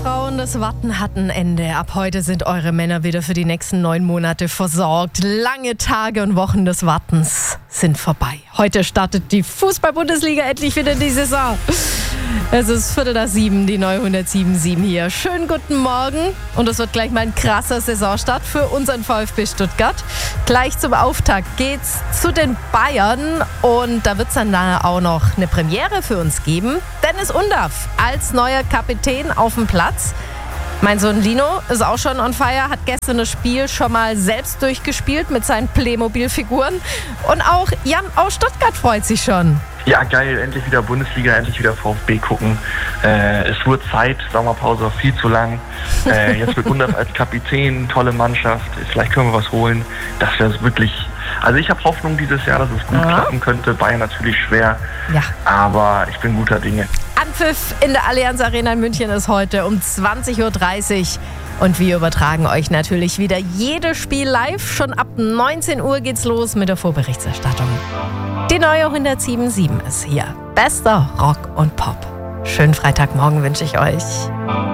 Frauen, das Warten hat ein Ende. Ab heute sind eure Männer wieder für die nächsten 9 Monate versorgt. Lange Tage und Wochen des Wartens sind vorbei. Heute startet die Fußball-Bundesliga endlich wieder die Saison. Es ist 6:45, die neue 107.7 hier. Schönen guten Morgen. Und es wird gleich mal ein krasser Saisonstart für unseren VfB Stuttgart. Gleich zum Auftakt geht's zu den Bayern. Und da wird es dann auch noch eine Premiere für uns geben. Dennis Undaff als neuer Kapitän auf dem Platz. Mein Sohn Lino ist auch schon on fire, hat gestern das Spiel schon mal selbst durchgespielt mit seinen Playmobil-Figuren. Und auch Jan aus Stuttgart freut sich schon. Ja, geil, endlich wieder Bundesliga, endlich wieder VfB gucken. Es wurde Zeit, Sommerpause war viel zu lang. Jetzt mit Undaff als Kapitän, tolle Mannschaft, vielleicht können wir was holen. Das wäre wirklich, also ich habe Hoffnung dieses Jahr, dass es gut klappen könnte. Bayern natürlich schwer, aber ich bin guter Dinge. Anpfiff in der Allianz Arena in München ist heute um 20:30 Uhr. Und wir übertragen euch natürlich wieder jedes Spiel live. Schon ab 19 Uhr geht's los mit der Vorberichterstattung. Die neue 107.7 ist hier. Bester Rock und Pop. Schönen Freitagmorgen wünsche ich euch.